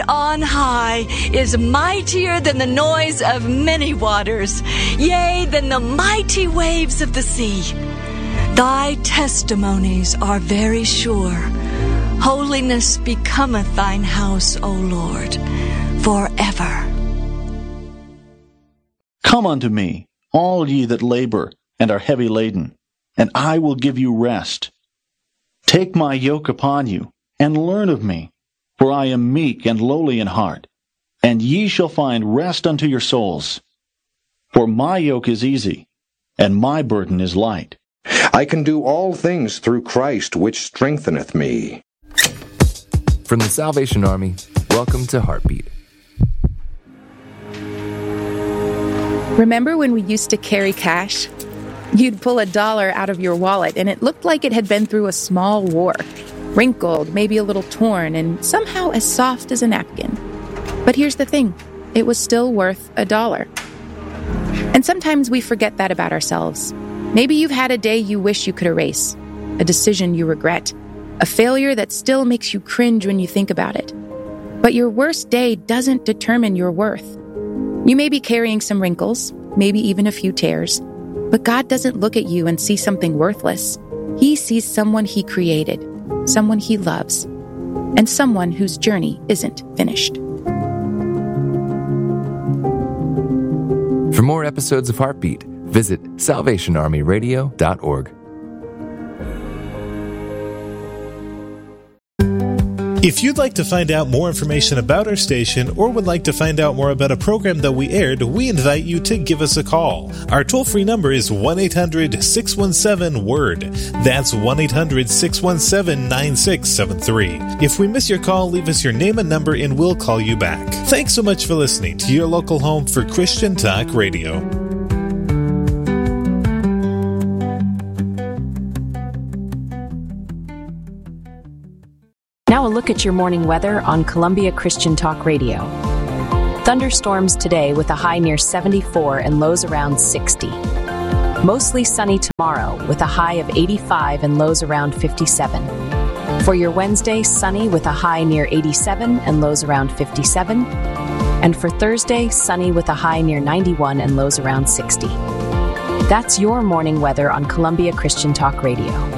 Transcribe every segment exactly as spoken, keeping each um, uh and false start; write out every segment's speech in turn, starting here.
on high is mightier than the noise of many waters, yea, than the mighty waves of the sea. Thy testimonies are very sure. Holiness becometh thine house, O Lord, forever. Come unto me, all ye that labor and are heavy laden, and I will give you rest. Take my yoke upon you, and learn of me, for I am meek and lowly in heart, and ye shall find rest unto your souls. For my yoke is easy, and my burden is light. I can do all things through Christ, which strengtheneth me. From the Salvation Army, welcome to Heartbeat. Remember when we used to carry cash? You'd pull a dollar out of your wallet, and it looked like it had been through a small war. Wrinkled, maybe a little torn, and somehow as soft as a napkin. But here's the thing, it was still worth a dollar. And sometimes we forget that about ourselves. Maybe you've had a day you wish you could erase, a decision you regret, a failure that still makes you cringe when you think about it. But your worst day doesn't determine your worth. You may be carrying some wrinkles, maybe even a few tears, but God doesn't look at you and see something worthless. He sees someone He created, someone He loves, and someone whose journey isn't finished. For more episodes of Heartbeat, visit salvation army radio dot org. If you'd like to find out more information about our station or would like to find out more about a program that we aired, we invite you to give us a call. Our toll-free number is one eight hundred six one seven word. That's one eight hundred six one seven nine six seven three. If we miss your call, leave us your name and number and we'll call you back. Thanks so much for listening to your local home for Christian Talk Radio. Now a look at your morning weather on Columbia Christian Talk Radio. Thunderstorms today with a high near seventy-four and lows around sixty. Mostly sunny tomorrow with a high of eighty-five and lows around fifty-seven. For your Wednesday, sunny with a high near eighty-seven and lows around fifty-seven. And for Thursday, sunny with a high near ninety-one and lows around sixty. That's your morning weather on Columbia Christian Talk Radio.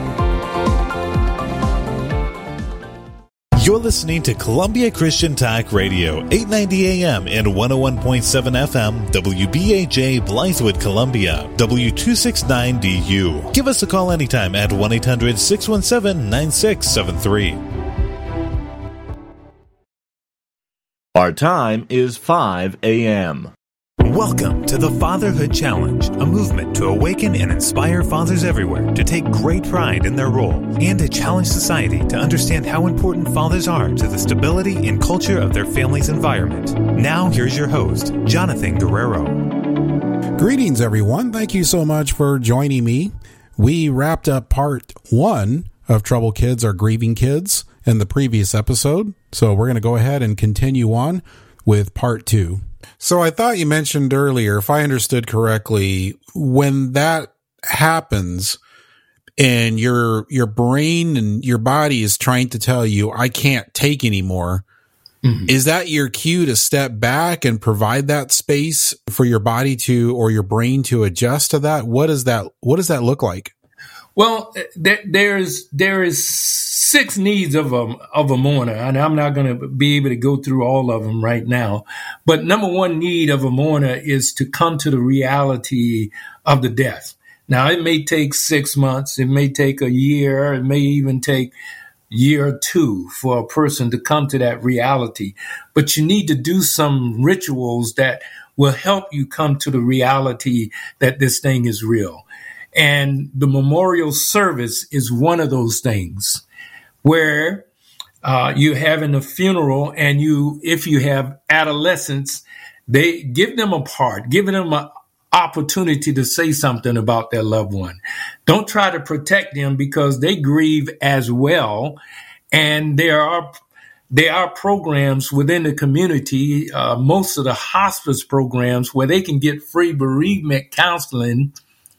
You're listening to Columbia Christian Talk Radio, eight ninety A M and one oh one point seven F M, W B A J, Blythewood, Columbia, W two sixty-nine D U. Give us a call anytime at one eight hundred six one seven nine six seven three. Our time is five A M Welcome to the Fatherhood Challenge, a movement to awaken and inspire fathers everywhere to take great pride in their role and to challenge society to understand how important fathers are to the stability and culture of their family's environment. Now, here's your host, Jonathan Guerrero. Greetings, everyone. Thank you so much for joining me. We wrapped up part one of Troubled Kids Are Grieving Kids in the previous episode, so we're going to go ahead and continue on with part two. So I thought you mentioned earlier, if I understood correctly, when that happens and your your brain and your body is trying to tell you, I can't take anymore, mm-hmm. is that your cue to step back and provide that space for your body to, or your brain to adjust to that? What does that, what does that look like? Well, there, there's there is six needs of a of a mourner, and I'm not going to be able to go through all of them right now. But number one need of a mourner is to come to the reality of the death. Now, it may take six months, it may take a year, it may even take a year or two for a person to come to that reality. But you need to do some rituals that will help you come to the reality that this thing is real. And the memorial service is one of those things where uh, you're having a funeral, and you, if you have adolescents, they give them a part, give them an opportunity to say something about their loved one. Don't try to protect them because they grieve as well. And there are there are programs within the community, uh, most of the hospice programs, where they can get free bereavement counseling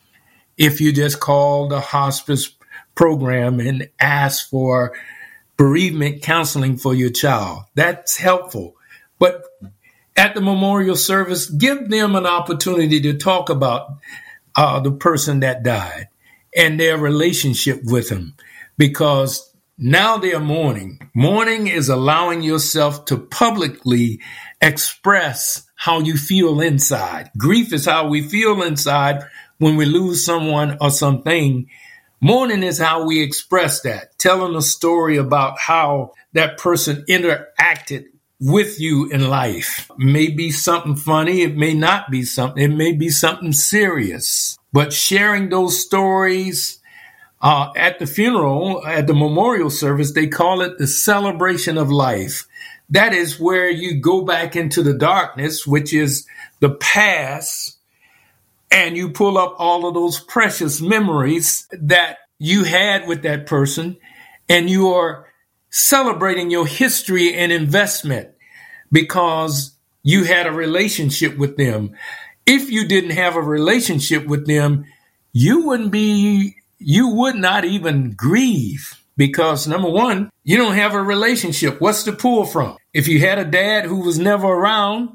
if you just call the hospice program and ask for bereavement counseling for your child. That's helpful. But at the memorial service, give them an opportunity to talk about uh, the person that died and their relationship with him, because now they are mourning. Mourning is allowing yourself to publicly express how you feel inside. Grief is how we feel inside when we lose someone or something. Mourning is how we express that, telling a story about how that person interacted with you in life. It may be something funny. It may not be something. It may be something serious. But sharing those stories uh, at the funeral, at the memorial service, they call it the celebration of life. That is where you go back into the darkness, which is the past, and you pull up all of those precious memories that you had with that person, and you are celebrating your history and investment because you had a relationship with them. If you didn't have a relationship with them, you wouldn't be, you would not even grieve, because number one, you don't have a relationship. What's to pull from? If you had a dad who was never around,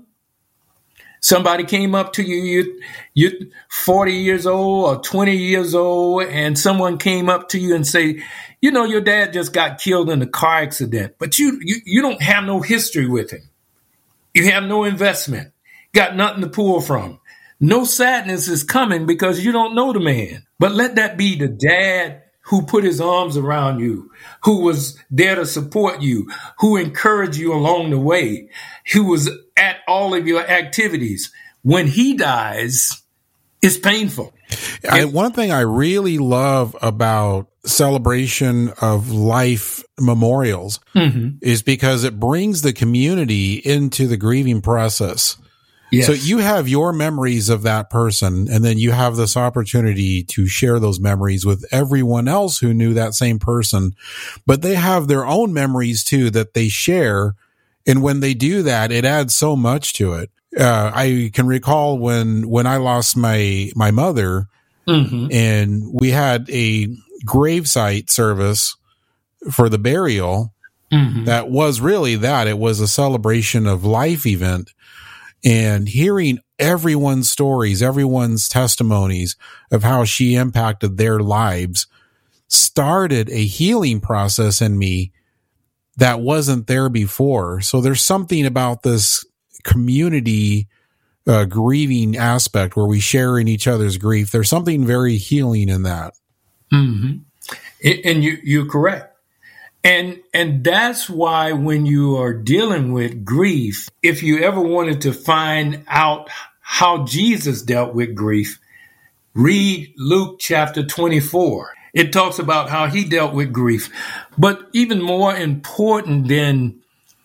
somebody came up to you, you, you're forty years old or twenty years old, and someone came up to you and say, you know, your dad just got killed in a car accident, but you, you, you don't have no history with him. You have no investment, got nothing to pull from. No sadness is coming because you don't know the man. But let that be the dad who put his arms around you, who was there to support you, who encouraged you along the way, who was at all of your activities. When he dies, it's painful. I, one thing I really love about celebration of life memorials mm-hmm. is because it brings the community into the grieving process. Yes. So you have your memories of that person, and then you have this opportunity to share those memories with everyone else who knew that same person, but they have their own memories too that they share. And when they do that, it adds so much to it. Uh, I can recall when, when I lost my, my mother mm-hmm. and we had a gravesite service for the burial. Mm-hmm. That was really that. It was a celebration of life event. And hearing everyone's stories, everyone's testimonies of how she impacted their lives started a healing process in me that wasn't there before. So there's something about this community uh, grieving aspect where we share in each other's grief. There's something very healing in that. Mm-hmm. And you, you're correct. And and that's why when you are dealing with grief, if you ever wanted to find out how Jesus dealt with grief, read Luke chapter twenty-four. It talks about how he dealt with grief. But even more important than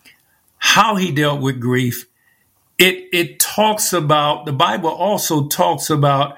how he dealt with grief, it it talks about, the Bible also talks about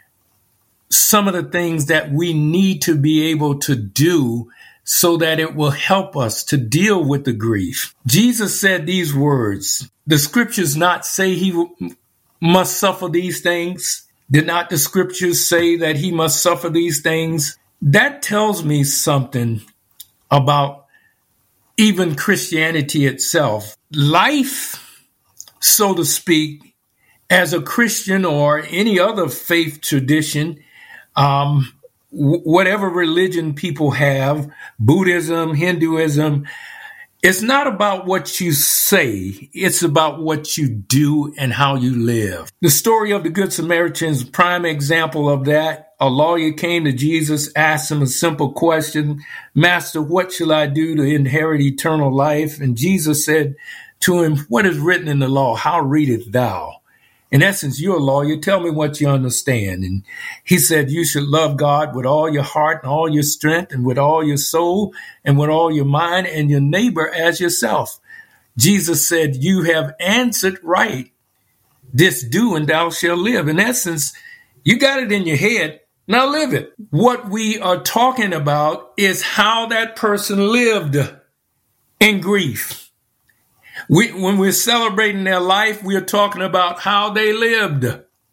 some of the things that we need to be able to do so that it will help us to deal with the grief. Jesus said these words, the scriptures not say he w- must suffer these things? Did not the scriptures say that he must suffer these things? That tells me something about even Christianity itself. Life, so to speak, as a Christian or any other faith tradition, um, whatever religion people have, Buddhism, Hinduism, it's not about what you say. It's about what you do and how you live. The story of the Good Samaritan is a prime example of that. A lawyer came to Jesus, asked him a simple question, Master, what shall I do to inherit eternal life? And Jesus said to him, what is written in the law? How readest thou? In essence, you're a lawyer. Tell me what you understand. And he said, you should love God with all your heart and all your strength and with all your soul and with all your mind, and your neighbor as yourself. Jesus said, you have answered right. This do and thou shalt live. In essence, you got it in your head. Now live it. What we are talking about is how that person lived in grief. We, when we're celebrating their life, we're talking about how they lived,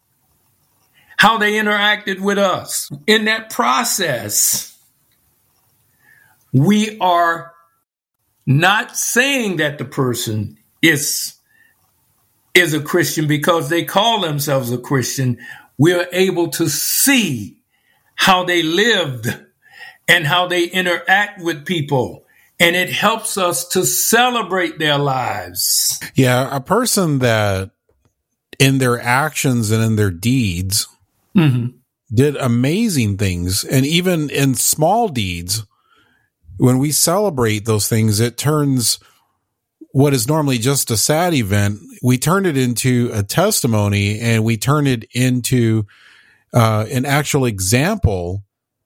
how they interacted with us. In that process, we are not saying that the person is is a Christian, because they call themselves a Christian, we're able to see how they lived and how they interact with people. And it helps us to celebrate their lives. Yeah, a person that in their actions and in their deeds mm-hmm. did amazing things. And even in small deeds, when we celebrate those things, it turns what is normally just a sad event, we turn it into a testimony, and we turn it into uh, an actual example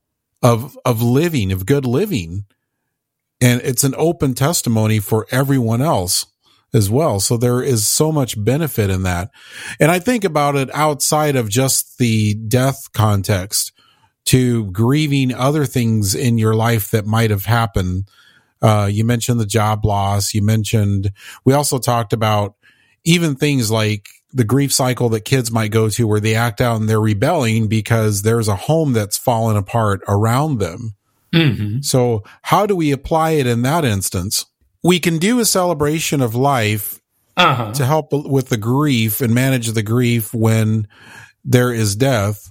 of of living, of good living. And it's an open testimony for everyone else as well. So there is so much benefit in that. And I think about it outside of just the death context, to grieving other things in your life that might have happened. Uh, you mentioned the job loss. You mentioned, we also talked about even things like the grief cycle that kids might go to, where they act out and they're rebelling because there's a home that's fallen apart around them. Mm-hmm. So how do we apply it in that instance? We can do a celebration of life uh-huh. to help with the grief and manage the grief when there is death.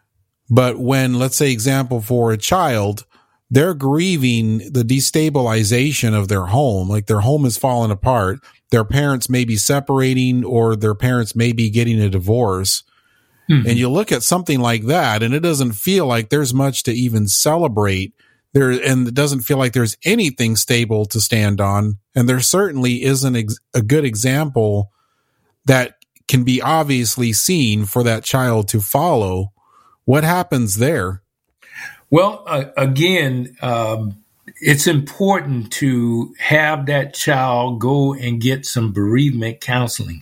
But when, let's say, example for a child, they're grieving the destabilization of their home, like their home has fallen apart, their parents may be separating, or their parents may be getting a divorce. Mm-hmm. And you look at something like that, and it doesn't feel like there's much to even celebrate there, and it doesn't feel like there's anything stable to stand on. And there certainly isn't ex- a good example that can be obviously seen for that child to follow. What happens there? Well, uh, again, um, it's important to have that child go and get some bereavement counseling.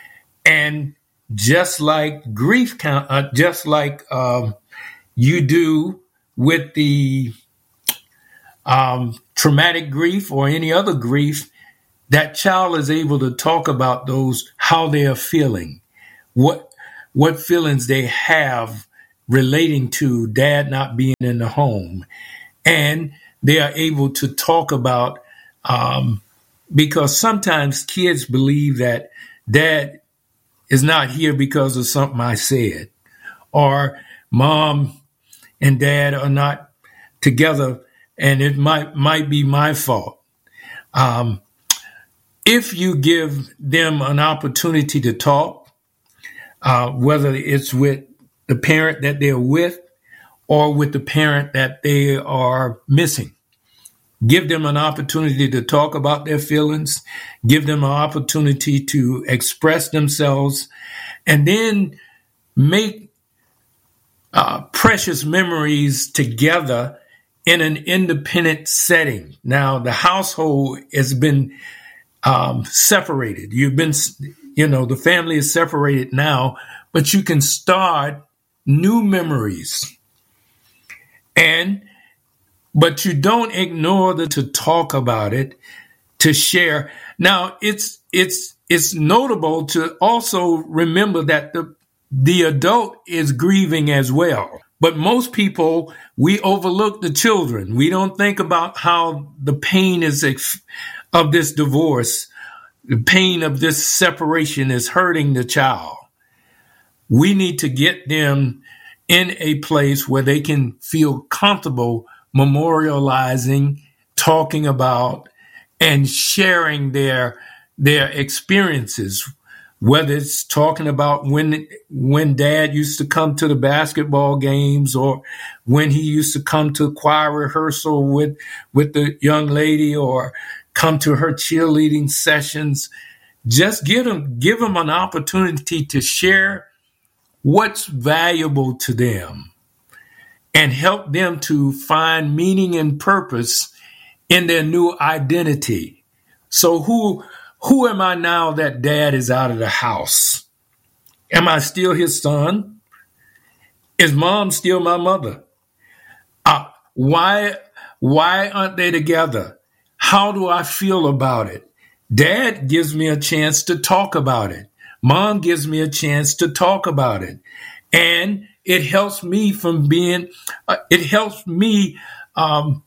And just like grief, uh, just like um, you do with the um, traumatic grief or any other grief, that child is able to talk about those, how they are feeling, what what feelings they have relating to dad not being in the home. And they are able to talk about, um, because sometimes kids believe that dad is not here because of something I said, or mom and dad are not together and it might, might be my fault. Um, if you give them an opportunity to talk, uh, whether it's with the parent that they're with or with the parent that they are missing, give them an opportunity to talk about their feelings, give them an opportunity to express themselves, and then make uh, precious memories together in an independent setting. Now, the household has been um, separated. You've been, you know, the family is separated now, but you can start new memories. And, but you don't ignore the, to talk about it, to share. Now, it's, it's, it's notable to also remember that the, the adult is grieving as well. But most people, we overlook the children. We don't think about how the pain is ex- of this divorce, the pain of this separation is hurting the child. We need to get them in a place where they can feel comfortable memorializing, talking about, and sharing their their experiences, whether it's talking about when when dad used to come to the basketball games, or when he used to come to choir rehearsal with with the young lady, or come to her cheerleading sessions. Just give them give them an opportunity to share what's valuable to them and help them to find meaning and purpose in their new identity. So who who am I now that dad is out of the house? Am I still his son? Is mom still my mother? Uh, why why aren't they together? How do I feel about it? Dad gives me a chance to talk about it. Mom gives me a chance to talk about it. And it helps me from being, uh, it helps me um,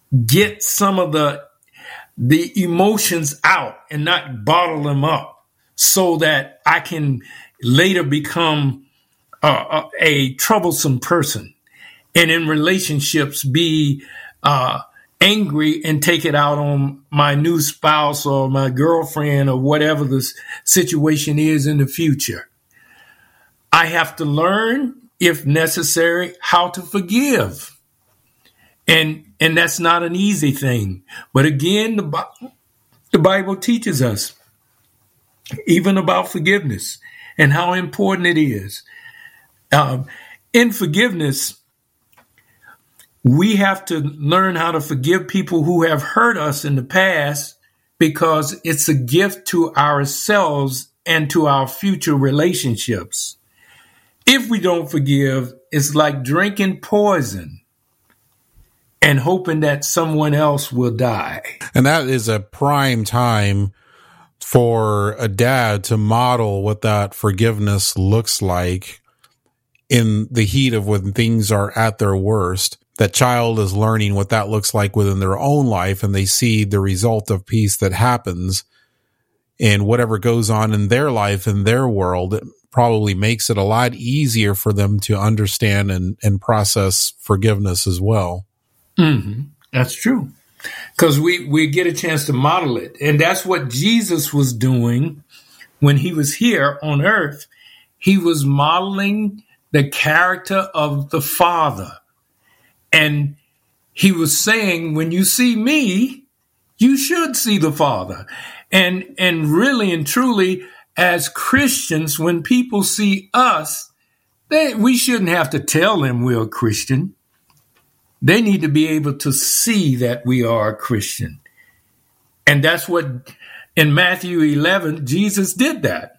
get some of the the emotions out and not bottle them up. so that I can later become uh, a, a troublesome person, and in relationships be uh, angry and take it out on my new spouse or my girlfriend or whatever the situation is in the future. I have to learn, if necessary, how to forgive. And and that's not an easy thing. But again, the, the Bible teaches us even about forgiveness and how important it is. Um, in forgiveness, we have to learn how to forgive people who have hurt us in the past, because it's a gift to ourselves and to our future relationships. If we don't forgive, it's like drinking poison and hoping that someone else will die. And that is a prime time for a dad to model what that forgiveness looks like in the heat of when things are at their worst. That child is learning what that looks like within their own life, and they see the result of peace that happens, and whatever goes on in their life, in their world, it probably makes it a lot easier for them to understand and, and process forgiveness as well. Mm-hmm. That's true. Because we, we get a chance to model it. And that's what Jesus was doing when he was here on earth. He was modeling the character of the Father. And he was saying, when you see me, you should see the Father. And, and really and truly, as Christians, when people see us, they, we shouldn't have to tell them we're a Christian. They need to be able to see that we are a Christian. And that's what, in Matthew eleven, Jesus did that.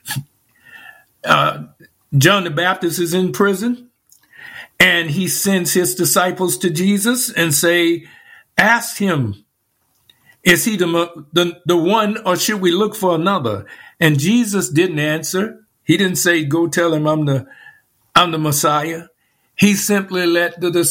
Uh, John the Baptist is in prison, and he sends his disciples to Jesus and say, ask him, is he the, the, the one, or should we look for another? And Jesus didn't answer. He didn't say, go tell him I'm the, I'm the Messiah. He simply let the